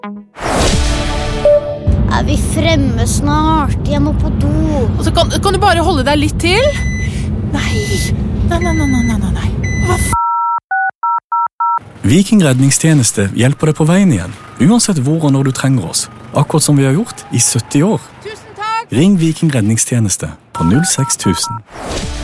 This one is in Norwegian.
Er vi fremme snart? Jeg må på do. Og så kan du bare holde deg litt til? Nei. Hva Viking redningstjeneste hjelper deg på veien igjen, uansett hvor og når du trenger oss. Akkurat som vi har gjort i 70 år. Tusen takk! Ring Viking redningstjeneste på 06000.